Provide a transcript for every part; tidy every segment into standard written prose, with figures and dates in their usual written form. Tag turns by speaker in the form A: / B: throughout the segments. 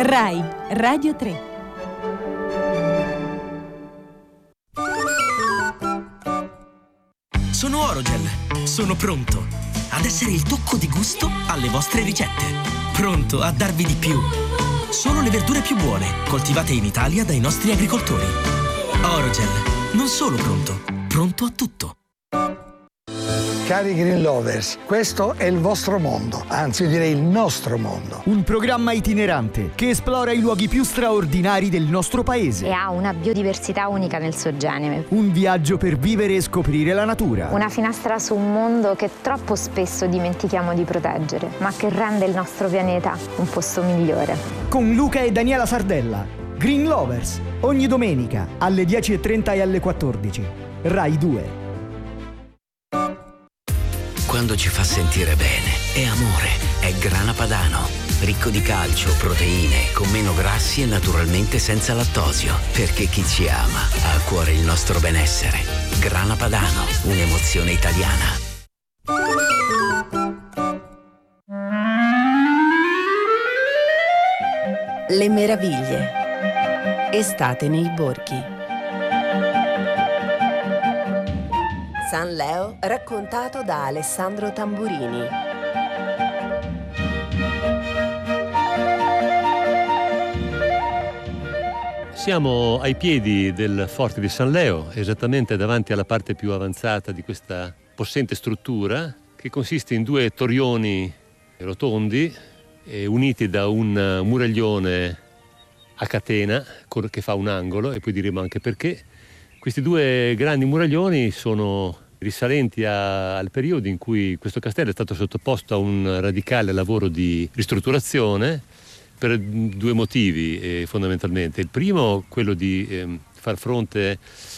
A: Rai Radio 3.
B: Sono Orogel. Sono pronto ad essere il tocco di gusto alle vostre ricette. Pronto a darvi di più. Solo le verdure più buone, coltivate in Italia dai nostri agricoltori. Orogel, non solo pronto, pronto a tutto.
C: Cari Green Lovers, questo è il vostro mondo, anzi direi il nostro mondo.
D: Un programma itinerante che esplora i luoghi più straordinari del nostro paese.
E: E ha una biodiversità unica nel suo genere.
D: Un viaggio per vivere e scoprire la natura.
E: Una finestra su un mondo che troppo spesso dimentichiamo di proteggere, ma che rende il nostro pianeta un posto migliore.
D: Con Luca e Daniela Sardella. Green Lovers, ogni domenica alle 10:30 e alle 14. Rai 2.
F: Quando ci fa sentire bene, è amore, è Grana Padano. Ricco di calcio, proteine, con meno grassi e naturalmente senza lattosio. Perché chi ci ama ha a cuore il nostro benessere. Grana Padano, un'emozione italiana.
A: Le meraviglie. Estate nei borghi. San Leo raccontato da Alessandro Tamburini.
G: Siamo ai piedi del Forte di San Leo, esattamente davanti alla parte più avanzata di questa possente struttura, che consiste in due torrioni rotondi uniti da un muraglione a catena che fa un angolo, e poi diremo anche perché. Questi due grandi muraglioni sono risalenti al periodo in cui questo castello è stato sottoposto a un radicale lavoro di ristrutturazione per due motivi fondamentalmente. Il primo, quello di far fronte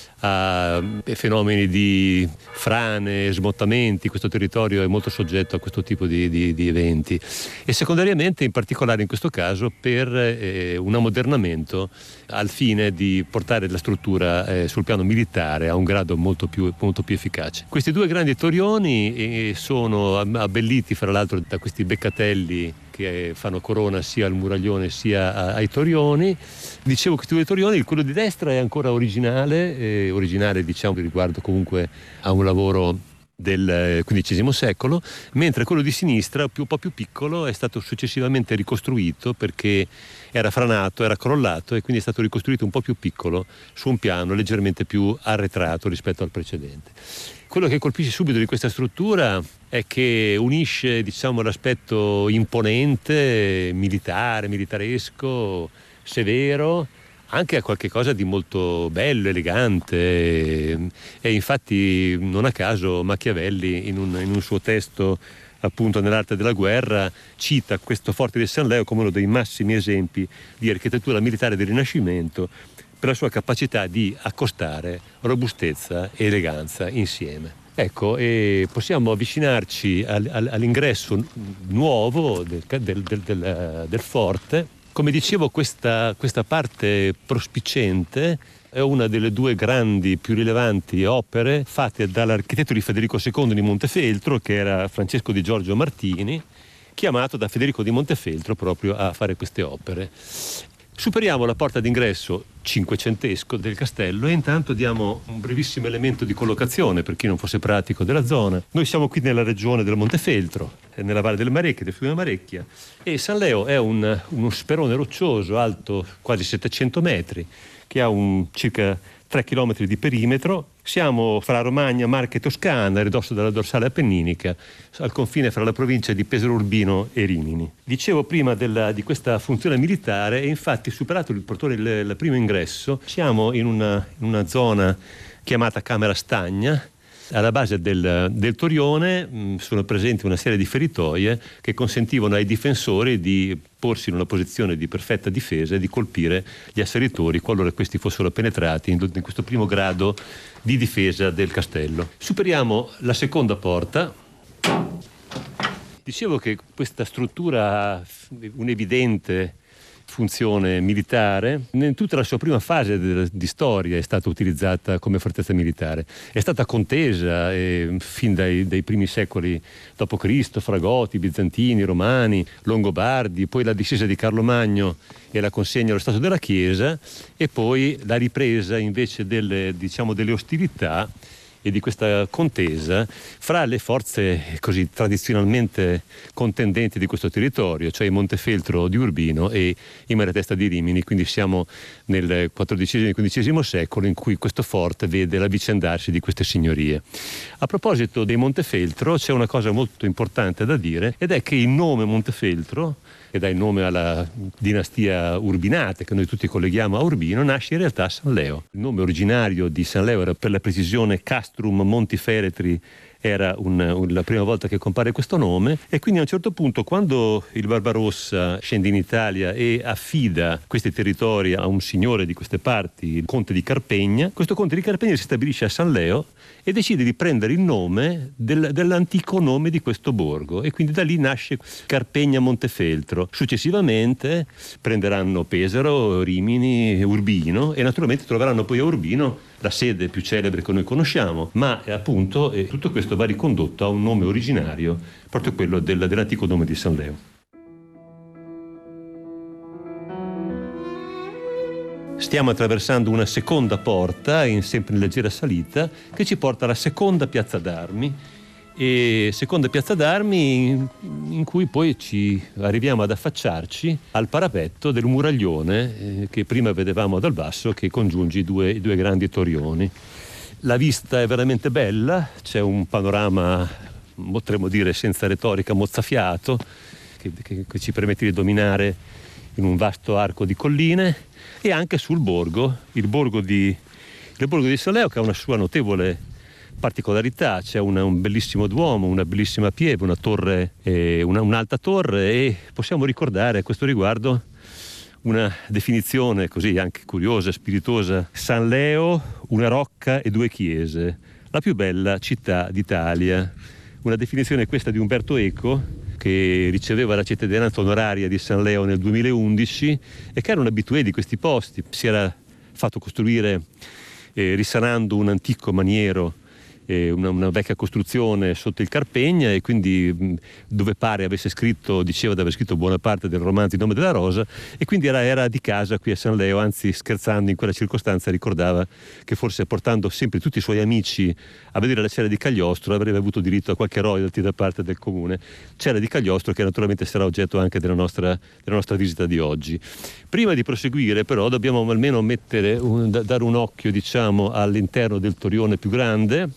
G: a fenomeni di frane, smottamenti. Questo territorio è molto soggetto a questo tipo di eventi, e secondariamente, in particolare in questo caso, per un ammodernamento al fine di portare la struttura sul piano militare a un grado molto più efficace. Questi due grandi torrioni sono abbelliti fra l'altro da questi beccatelli che fanno corona sia al muraglione sia ai torrioni. Dicevo, questi due torrioni, quello di destra è ancora originale diciamo riguardo comunque a un lavoro del XV secolo, mentre quello di sinistra, un po' più piccolo, è stato successivamente ricostruito perché era franato, era crollato, e quindi è stato ricostruito un po' più piccolo su un piano leggermente più arretrato rispetto al precedente. Quello che colpisce subito di questa struttura è che unisce, diciamo, l'aspetto imponente, militaresco, severo, anche a qualche cosa di molto bello, elegante, e infatti non a caso Machiavelli in un suo testo, appunto, nell'arte della guerra, cita questo Forte di San Leo come uno dei massimi esempi di architettura militare del Rinascimento, per la sua capacità di accostare robustezza e eleganza insieme. Ecco, e possiamo avvicinarci all'ingresso nuovo del forte. Come dicevo, questa parte prospiciente è una delle due grandi, più rilevanti opere fatte dall'architetto di Federico II di Montefeltro, che era Francesco di Giorgio Martini, chiamato da Federico di Montefeltro proprio a fare queste opere. Superiamo la porta d'ingresso cinquecentesco del castello e intanto diamo un brevissimo elemento di collocazione per chi non fosse pratico della zona. Noi siamo qui nella regione del Montefeltro, nella Valle del Marecchia, del fiume Marecchia, e San Leo è uno sperone roccioso alto quasi 700 metri, che ha circa 3 chilometri di perimetro. Siamo fra Romagna, Marche e Toscana, a ridosso della dorsale appenninica, al confine fra la provincia di Pesaro Urbino e Rimini. Dicevo prima di questa funzione militare, e infatti, superato il portone, il primo ingresso, siamo in una zona chiamata Camera Stagna. Alla base del torrione sono presenti una serie di feritoie che consentivano ai difensori di porsi in una posizione di perfetta difesa e di colpire gli assalitori qualora questi fossero penetrati in questo primo grado di difesa del castello. Superiamo la seconda porta. Dicevo che questa struttura ha un evidente funzione militare. In tutta la sua prima fase di storia è stata utilizzata come fortezza militare. È stata contesa fin dai primi secoli d.C. fra Goti, Bizantini, Romani, Longobardi, poi la discesa di Carlo Magno e la consegna allo Stato della Chiesa, e poi la ripresa invece delle ostilità e di questa contesa fra le forze così tradizionalmente contendenti di questo territorio, cioè il Montefeltro di Urbino e i Malatesta di Rimini. Quindi siamo nel XIV e XV secolo in cui questo forte vede l'avvicendarsi di queste signorie. A proposito dei Montefeltro c'è una cosa molto importante da dire, ed è che il nome Montefeltro, che dà il nome alla dinastia Urbinate, che noi tutti colleghiamo a Urbino, nasce in realtà a San Leo. Il nome originario di San Leo era, per la precisione, Castrum Montiferetri, era la prima volta che compare questo nome, e quindi a un certo punto, quando il Barbarossa scende in Italia e affida questi territori a un signore di queste parti, il conte di Carpegna, questo conte di Carpegna si stabilisce a San Leo e decide di prendere il nome dell'antico nome di questo borgo, e quindi da lì nasce Carpegna Montefeltro. Successivamente prenderanno Pesaro, Rimini, Urbino, e naturalmente troveranno poi a Urbino la sede più celebre che noi conosciamo, ma appunto tutto questo va ricondotto a un nome originario, proprio quello dell'antico nome di San Leo. Stiamo attraversando una seconda porta, sempre in leggera salita, che ci porta alla seconda piazza d'armi, e seconda piazza d'armi in cui poi ci arriviamo ad affacciarci al parapetto del muraglione che prima vedevamo dal basso, che congiunge i due grandi torrioni. La vista è veramente bella, c'è un panorama, potremmo dire senza retorica, mozzafiato, che ci permette di dominare in un vasto arco di colline, e anche sul borgo, il borgo di San Leo, che ha una sua notevole particolarità. C'è un bellissimo duomo, una bellissima pieve, una torre, un'alta torre, e possiamo ricordare a questo riguardo una definizione così anche curiosa, spiritosa: San Leo, una rocca e due chiese, la più bella città d'Italia. Una definizione questa di Umberto Eco, che riceveva la cittadinanza onoraria di San Leo nel 2011 e che era un abitué di questi posti. Si era fatto costruire, risanando un antico maniero, una vecchia costruzione sotto il Carpegna, e quindi dove pare avesse scritto, diceva di aver scritto buona parte del romanzo Il nome della rosa, e quindi era di casa qui a San Leo. Anzi, scherzando in quella circostanza, ricordava che forse, portando sempre tutti i suoi amici a vedere la Cera di Cagliostro, avrebbe avuto diritto a qualche royalty da parte del comune. Cera di Cagliostro che naturalmente sarà oggetto anche della nostra visita di oggi. Prima di proseguire però dobbiamo almeno dare un occhio, diciamo, all'interno del torrione più grande.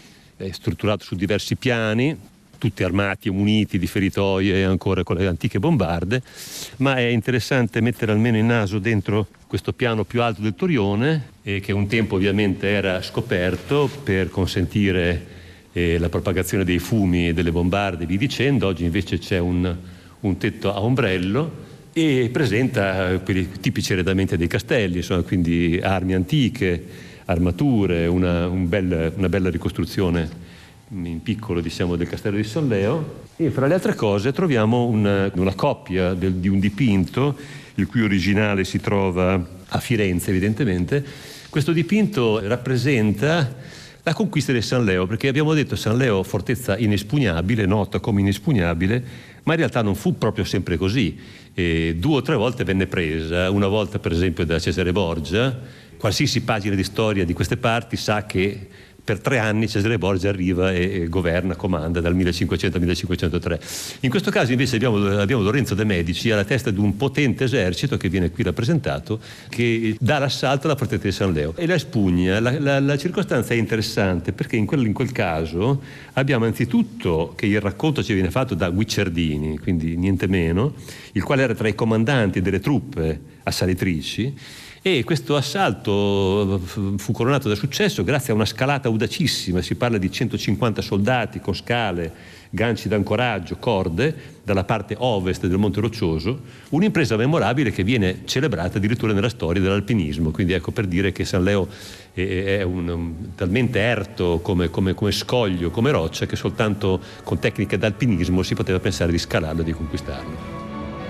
G: È strutturato su diversi piani, tutti armati e muniti di feritoie e ancora con le antiche bombarde, ma è interessante mettere almeno il naso dentro questo piano più alto del torrione, che un tempo ovviamente era scoperto per consentire la propagazione dei fumi e delle bombarde, via dicendo. Oggi invece c'è un tetto a ombrello e presenta quelli tipici arredamenti dei castelli, insomma, quindi armi antiche, armature, una bella ricostruzione in piccolo, diciamo, del castello di San Leo. E fra le altre cose troviamo una copia di un dipinto, il cui originale si trova a Firenze evidentemente. Questo dipinto rappresenta la conquista di San Leo, perché abbiamo detto San Leo fortezza inespugnabile, nota come inespugnabile, ma in realtà non fu proprio sempre così. 2 o 3 volte venne presa, una volta per esempio da Cesare Borgia. Qualsiasi pagina di storia di queste parti sa che per 3 anni Cesare Borgia arriva e governa, comanda dal 1500 al 1503. In questo caso invece abbiamo Lorenzo de' Medici alla testa di un potente esercito, che viene qui rappresentato, che dà l'assalto alla fortezza di San Leo e la espugna. La circostanza è interessante perché in quel caso abbiamo anzitutto che il racconto ci viene fatto da Guicciardini, quindi niente meno, il quale era tra i comandanti delle truppe assalitrici. E questo assalto fu coronato da successo grazie a una scalata audacissima. Si parla di 150 soldati con scale, ganci d'ancoraggio, corde, dalla parte ovest del Monte Roccioso, un'impresa memorabile che viene celebrata addirittura nella storia dell'alpinismo. Quindi ecco, per dire che San Leo è talmente erto come scoglio, come roccia, che soltanto con tecniche d'alpinismo si poteva pensare di scalarlo e di conquistarlo.